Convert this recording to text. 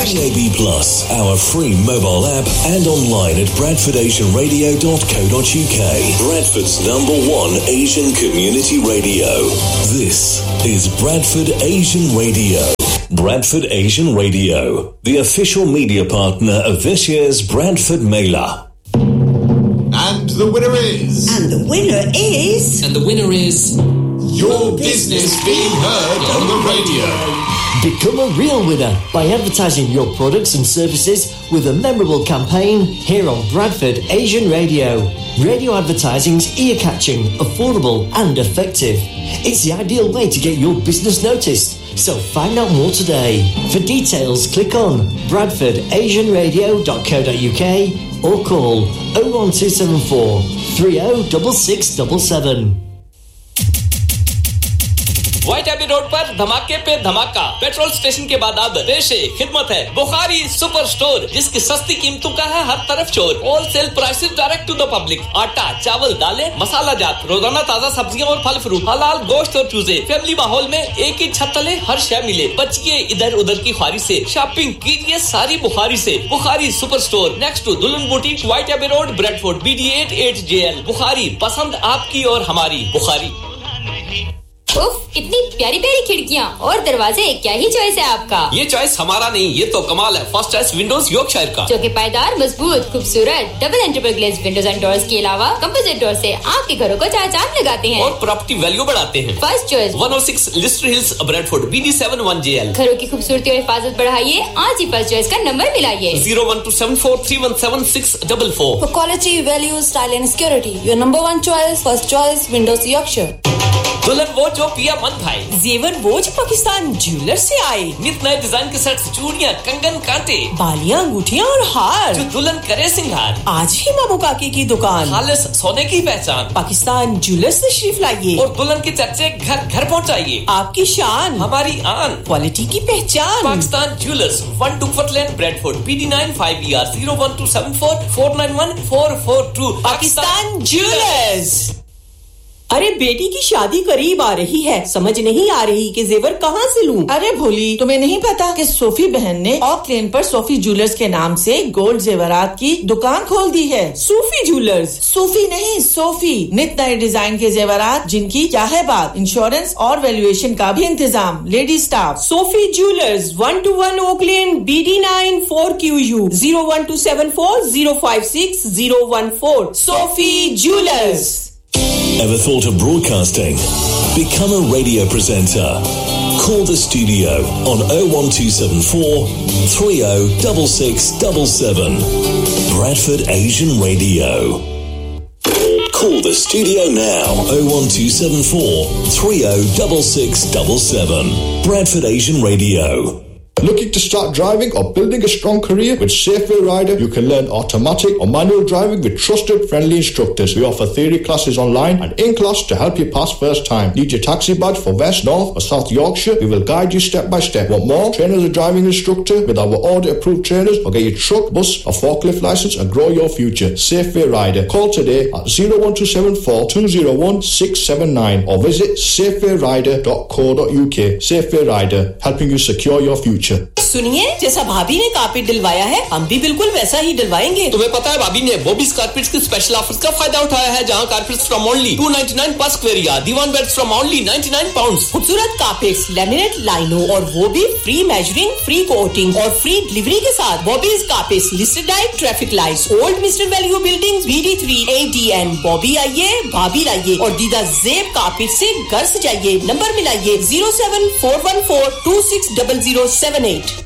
DAB+, our free mobile app and online at bradfordasianradio.co.uk. Bradford's #1 Asian community radio. This is Bradford Asian Radio. Bradford Asian Radio, the official media partner of this year's Bradford Mela. And the winner is... And the winner is... And the winner is... Your business being heard on the radio. Become a real winner by advertising your products and services with a memorable campaign here on Bradford Asian Radio. Radio advertising's ear-catching, affordable and effective. It's the ideal way to get your business noticed. So find out more today. For details, click on bradfordasianradio.co.uk or call 01274 306677. White AB road पर धमाके पे धमाका petrol station के बाद अब पेश खिदमत है बुखारी सुपर स्टोर जिसकी सस्ती कीमतों का है हर तरफ शोर wholesale prices direct to the public आटा चावल दालें मसाला जात रोजाना ताजा सब्जियां और फल फ्रूट हलाल गोश्त और चूजे फैमिली माहौल में एक ही छत तले हर शय मिले बचिए इधर उधर की ख्वारी से शॉपिंग कीजिए सारी बुखारी से Bukhari super store next to दुल्हन boutique white AB road Bradford BD8 8JL Bukhari पसंद आपकी और हमारी बुखारी उफ, कितनी प्यारी प्यारी खिड़कियां और दरवाजे क्या ही चॉइस है आपका ये चॉइस हमारा नहीं ये तो कमाल है फर्स्ट चॉइस विंडोज यॉर्कशायर का जो कि पायदार मजबूत खूबसूरत double and triple glaze Windows and doors के अलावा कंपोजिट डोर से आपके घरों को चार लगाते हैं और प्रॉपर्टी वैल्यू बढ़ाते हैं first choice 106 Leicester hills Bradford BD7 1JL घरों की खूबसूरती और हिफाजत बढ़ाइए आज ही फर्स्ट चॉइस का number मिलाइए 01274317644 For quality, value, style and security, your #1 choice, first choice, Windows Yorkshire. दुल्हन वो जो पिया मन भाई जेवर वो जो पाकिस्तान ज्वेलर से आए नित नए डिजाइन के सेट्स चूड़ियां कंगन कांटे बालियां अंगूठियां और हार जो दुल्हन करे सिंगार आज ही मामू काकी की दुकान खालिस सोने की पहचान पाकिस्तान ज्वेलर से तशरीफ लाइए और दुल्हन के चर्चे घर घर पहुंचाइए आपकी शान हमारी आन क्वालिटी की पहचान Pakistan jewellers 1 Duckworth Lane Bradford BD9 5ER 01274 491 442 Pakistan jewellers अरे बेटी की शादी करीब आ रही है समझ नहीं आ रही कि जेवर कहाँ से लूं अरे भोली तुम्हें नहीं पता कि सोफी बहन ने ऑक लेन पर सोफी ज्वेलर्स के नाम से गोल्ड जेवरात की दुकान खोल दी है सूफी ज्वेलर्स सूफी नहीं सोफी नित नए डिजाइन के जेवरात जिनकी क्या है बात इंश्योरेंस और वैल्यूएशन का भी इंतजाम lady staff Sophie jewellers 121 okay lane BD9 4QU 01274056014 Sophie jewellers Ever thought of broadcasting? Become a radio presenter. Call the studio on 01274 306677. Bradford Asian Radio. Call the studio now 01274 306677. Bradford Asian Radio. Looking to start driving or building a strong career? With Safeway Rider, you can learn automatic or manual driving with trusted, friendly instructors. We offer theory classes online and in class to help you pass first time. Need your taxi badge for West, North or South Yorkshire? We will guide you step by step. Want more? Train as a driving instructor with our audit-approved trainers or get your truck, bus or forklift license and grow your future. Safeway Rider. Call today at 01274 201 679 or visit safewayrider.co.uk. Safeway Rider, helping you secure your future. सुनिए जैसा भाभी ने carpet दिलवाया है हम भी बिल्कुल वैसा ही दिलवाएंगे तुम्हें पता है भाभी ने बॉबीज कारपेट्स के स्पेशल ऑफर्स का फायदा उठाया है जहां कारपेट्स फ्रॉम ओनली 299 पर square yard Diwan beds from only 99 pounds खूबसूरत कारपेट्स लैमिनेट लाइनों और वो भी फ्री मेजरिंग फ्री कोटिंग और फ्री डिलीवरी के साथ Bobby's carpets listed light traffic lights old mister value buildings BD3 ADN Bobby आइए भाभी लाइए और दीदा जेब कारपेट से घर सजाइए नंबर मिलाइए 07414260078